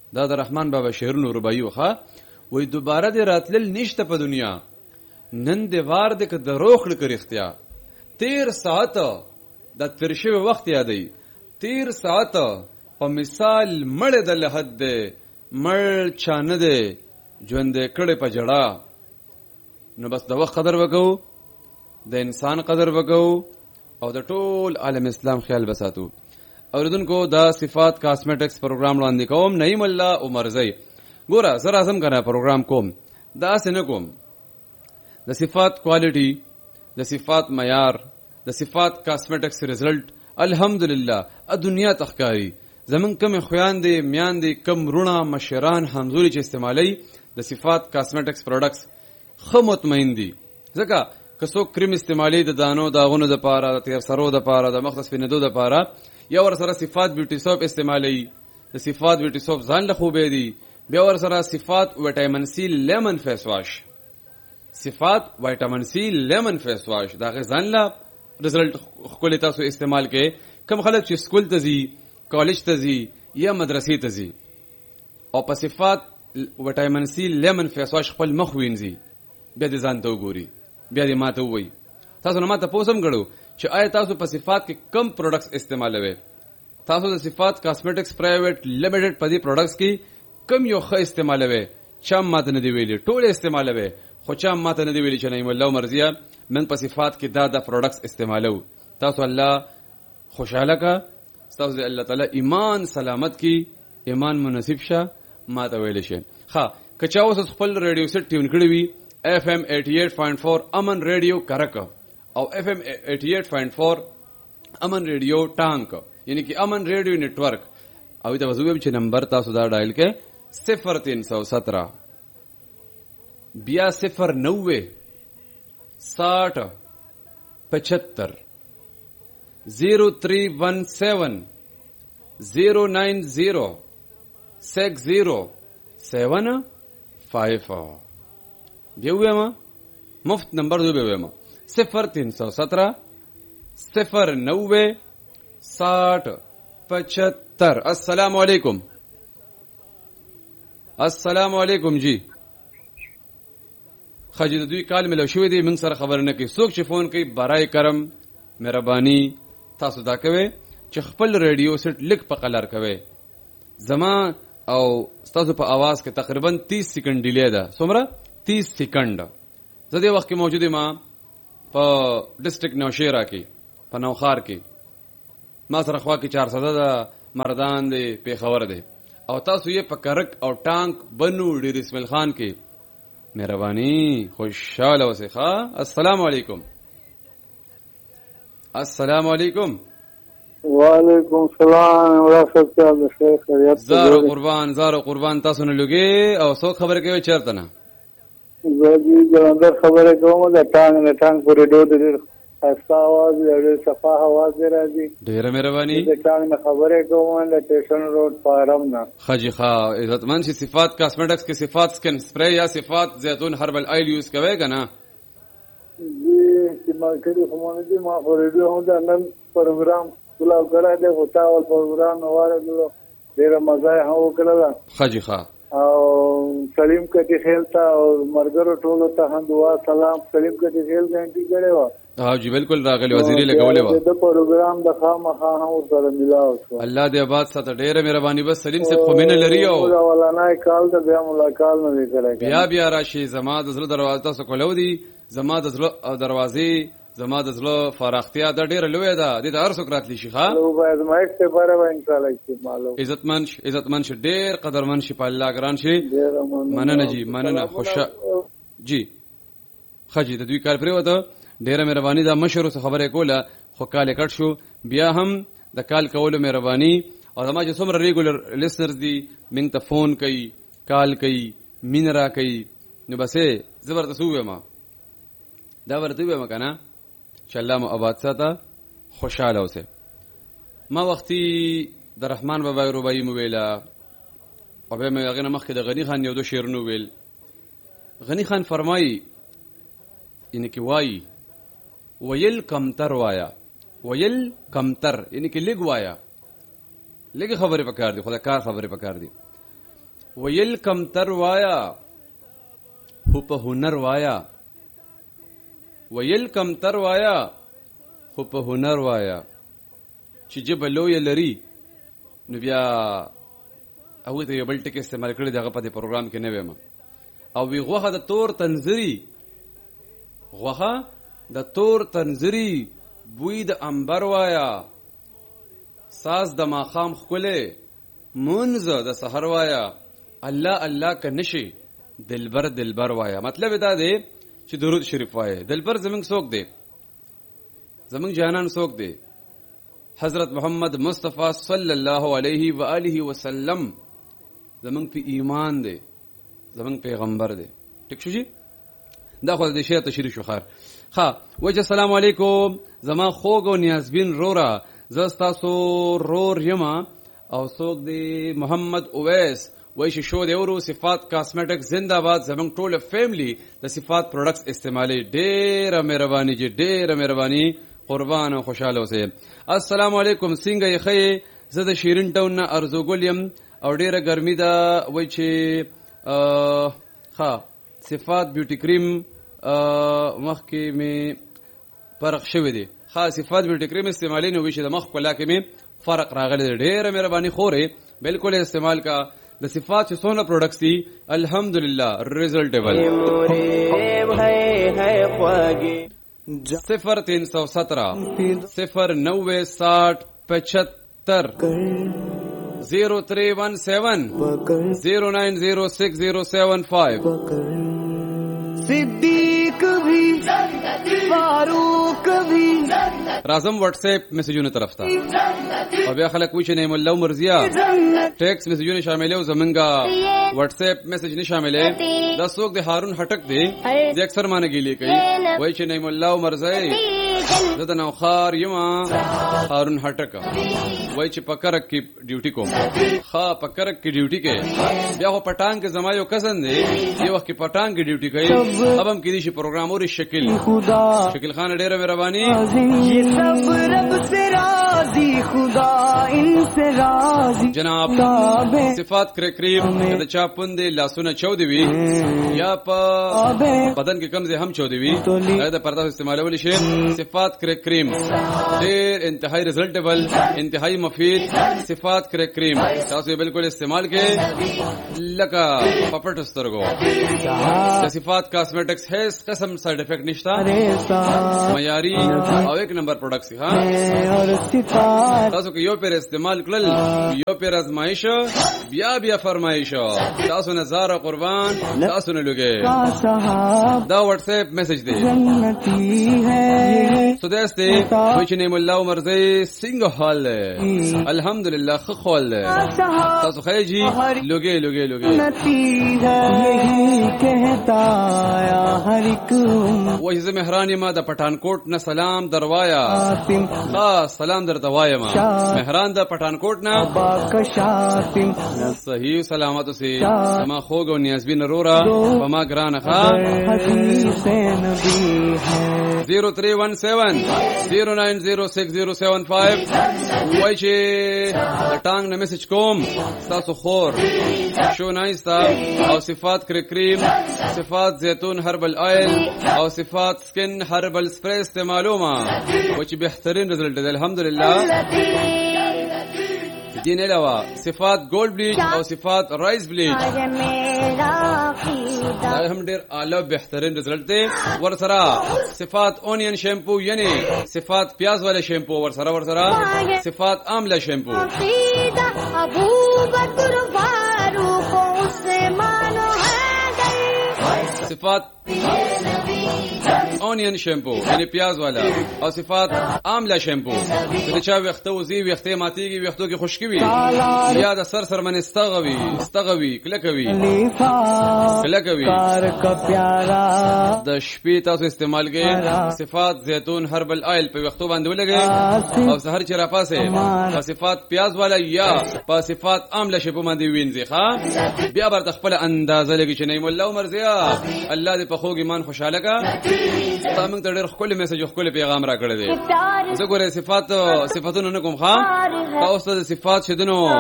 دا د رحمان بابا شعرونو رباعي وخه وای دوباره دې راتلل نشته په دنیا نن دې وار دې که دروغ لکه رښتیا 13 ساعت د ترشي وخت یادې 13 ساعت په مثال مړ د لحد دې مړ چانه دې ژوند کړه په جړه نو بس د وخت قدر وکاو د انسان قدر وکاو او د ټول عالم اسلام خیال بساتو اوردونکو دا صفات کاسمیټکس پروګرام وړاندې کوم نعیم الله عمر زئی ګوره زه راځم کنه پروګرام کوم دا څنګه کوم د صفات کوالټي د صفات معیار د صفات کاسمیټکس ریزلټ الحمدلله ا دنیا تخکاری زمون کم خویان دي میان دي کم رونه مشران همزوري چې استعمالي د صفات کاسمیټکس پروډکټس خو مطمئن دي ځکه کڅو کریم استعمالي د دانو داغونو د پاره د تیر سرو د پاره د مختص فندو د پاره یا ور سره صفات بیوټي سوپ استعمالي د صفات بیوټي سوپ ځان له خوبې دي بیا ور سره صفات وټامین سی لیمن فیس واش صفات وټامین سی لیمن فیس واش دا ځان له رزلټ خپل تاسو استعمال کې کم خلک چې سکول ته ځي کالج ته ځي یا مدرسې ته ځي او په صفات وټامین سی لیمن فیس واش خپل مخ وینځي بیا دې ځان ته وګوري بیا دې ماته وای تاسو نه ماته پوسم غړو چې آیا تاسو په صفات کې کم پروډکټس استعمالوي تاسو د صفات کاسمیټکس پرایویټ لیمیټډ په دې پروډکټس کې کم یو ښه استعمالوي چا ماته نه دی ویلي ټول استعمالوي خو چا ماته نه دی ویلي چې نعیم الله مرضیه من په صفات کې دا پروډکټس استعمالو تاسو الله خوشاله کا تاسو دې الله تعالی ایمان سلامت کی ایمان مناسب شه ماته ویل شي ها کچا اوس خپل ریډیو سیټ ټیون کړی وي FM 88.4 امن ریډیو کرک او FM 88.4 امن ریډیو ټانک یعنی کہ امن ریډیو نیټ ورک او دا وزوی چې نمبر تاسو دا ډایل کې 0317 بیا 090 60 75 0317 090 6075 بیا وېما مفت نمبر دو وېما 0317 090 60 75 السلام علیکم السلام علیکم جی خجید دوی کال ملو شوې دي موږ سره خبر نه کوي څوک چې فون کوي برای کرم مهرباني تاسو دا کوي چې خپل ریډیو سیټ لیک په قلار کوي زما او تاسو په आवाज کې تقریبا 30 سکند ډیلی ده څومره 30 سکند زه دې وخت کې موجود ما په ډسټریکټ نوشیرا کې په نوخار کې ما سره خوا کې 400 ده مردان دي پیښور دي او تاسو یې په کرک او ټانک بنو ډیر اسماعیل خان کې مهرباني خوشاله اوسئ ښا السلام علیکم السلام علیکم وعلیکم السلام ورحمۃ اللہ خیریت زارو قربان تاسو نه لګي او څوک خبره کوي چیرته نه زه جلندر خبره کوم د ټانګ پورې ډوډ خسته आवाज ډېر صفه आवाज راځي ډېر مهرباني د ټانګ خبره کوم د سټیشن روډ فارم نه خجی ښا عزتمن شي صفات کاسمیټکس کې صفات سکن سپری یا صفات زیتون هربل آیل یوز کوي کنه جی چې ما کړی کومه دي ما ورېدو هم د نن پروګرام کلاو کړه د هوټاول پروګرام نواره ډېر مزه هم وکړه خجی ښا او سلیم کتی خیل تا او مرګرو ټولو ته هم دعا سلام سلیم کتی خیل غنټي کړي و ها جی بالکل راغلی وزیری لګولې و د پروګرام د خامخا هم سره ملاو شو الله دې آباد ساته ډېر مهرباني بس سلیم سے خو مینه لري او ولانه کال ته بیا ملاقات نه وکړي بیا راشي زما د زړه دروازه تاسو کولو دي زما د زړه دروازې زما د زړه فارغتیا د ډېر لوی ده د هر څوک راتلی شي ښا نو باید مایک ته پاره و ان شاء الله استعمالو عزتمن شي ډېر قدرمن شي په الله ګران شي مننه جی مننه خوشا جی خجی د دوی کار پرې وته ډېر مهرباني دا مشر خبره کوله خو کال کټ شو بیا هم د کال کولو مهرباني او زما چې څومره ریګولر لیسنرز دي من ته فون کوي کال کوي مين را کوي نو بسې زبردست وېما دا ورته وېما کنه چې الله مو آباد ساته خوشاله اوسه ما وختي د رحمان بابا رباعي مو ویلا او به مې هغه مخکې د غنی خان یو دو شعر نو ویل غنی خان فرمایي ان کې وایي ویل کمتر وایا ویل کمتر یعنی کې لګ وایا لګ خبره پکار دي خدای کار خبره پکار دي ویل کم تر وایا خو په هنر وایا ویل کم تر وایا خو په هنر وایا چې جبه لویه لري نو بیا هغوی ته یو بل ټکي استعمال کړي دغه په دې پروګرام کې نه ویم او وی غوښه د تور تنظري غوښه د تور تنظري بوی د انبر وایا ساز د ماخام ښکلی منځ د سحر وایا الله الله که نشي دلبر دلبر وایا. مطلب دا دی چې درود شریف وایا. دلبر زمونږ څوک دی؟ زمونږ جانان څوک دی؟ حضرت محمد مصطفی صلی الله علیه و آله وسلم زمونږ په ایمان دی، زمونږ پیغمبر دی. ټیک شو جی؟ دا خو د شی تشریح شو. خیر وجه السلام علیکم زما خوږ او نیازبین رورا، زه ستاسو رور یما او څوک دی محمد اویس وای چې شو دی ورو صفات کاسمیټک زنده باد. زمونږ ټوله فیملی د صفات پروډکټس استعمالي. ډېره مهرباني جی، ډېره مهرباني، قربان او خوشاله اوسئ. السلام علیکم څنګه یې ښه؟ زه د شیرین ټاون نه ارزوګل یم او ډېره ګرمي ده. وای چې صفات بیوټي کریم مخکې مې فرق شوی دی. صفات بیوټي کریم استعمالي نو وی چې د مخ کلا کې مې فرق راغلی دی. ډېره مهرباني خورې بالکل استعمال کا. د صفات چې څونه پروډکټس دي الحمدلله ریزلټیبل. 0317 0960 75 0317 090605 صدیق بھی فاروق بھی راځم واتس اپ میسجونه طرف ته او بیا خلک وی چې نعیم الله مرزیا ټیکس میسجونه شاملې او زمونږه واتس اپ میسج نه شاملې. دا څوک دی؟ هارون هټک دی. د اکثر معنی ګیلې کوي وای چې نعیم الله مرزای زه د نوخار یم هارون هټک وای چې پکرک کې ډیوټي کوم. پکرک کې ډیوټي کوي. بیا خو پټان کې زما یو کزن دی یو وخت کې پټان کې ډیوټي کوي. اب هم کې دي شي پروګرام اور شکل خان ډېره مهرباني. یہ سب رب سے راضی خدا ان سے راضی. جناب صفات کریم د چا پوندې لاسونه چودي وي یا په بدن کې کمزې هم چودي وي دا پرده استعمالول شي. صفات کریم ډېر انتهایی ریزلټیبل، انتهایی مفید. صفات کریم تاسو بالکل استعمال کې لکه پپټ سترګو. صفات کاسمیټکس هیڅ قسم سایډ افیکټ نشته، معیاري او ایک نمبر پروډکټس. تاسو کې یو پیر استعمال کړل یو پیر ازمایش بیا فرمایش تاسو نه زار قربان تاسو نه لګي. دا واتس اپ میسج دی سوداس دی وای چې نعیم الله مرزي څنګه حال دی؟ الحمدلله ښه حال دی. تاسو خیر جی لګي وای زه مهران یم د پټانکوټ نه سلام دروایا. سلام درته وایم مهران د پټانکوټ نه. صحیح سلامت اوسئ زما خوږ او نیازبین رورا په ما ګرانه. 0317 090605 وای چې د ټانګ نه میسج کوم تاسو خور شو نایستا او صفات کریم، صفات زیتون هربل آیل او صفات سکن هربل سپری استعمالوما و چې بهترین رزلټ دی الحمدلله. دین علاوه صفات گولد بلیچ او صفات رائس بلیچ دا هم ډیر اعلی بهترین رزلټ دی. ورسره صفات اونین شیمپو یعنی صفات پیاز والے شیمپو ورسره صفات آملہ شیمپو. ابو بکر فاروق عثمان صفات اونین شیمپو یعنی پیاز والا او صفات آملہ شیمپو د چا ویخته وزي ویخته ماتيږي ویختو کې خشکی وي یا د سر من استغوي کلکوي د شپې تاسو استعمال کې صفات زیتون هربل آیل په ویختو باندې ولګي او سحر چې را پاسه صفات پیاز والا یا په صفات آملہ شیمپو باندې وینځي. بیا برته خپل اندازه لګي چې نعیم الله مرزیا الله دې په خوږ ایمان خوشاله کا. تاسو ته ډېر خپل میسج خپل پیغام را کړی دی. زه ګوره صفاتونه نه کوم. تاسو د صفات شدنو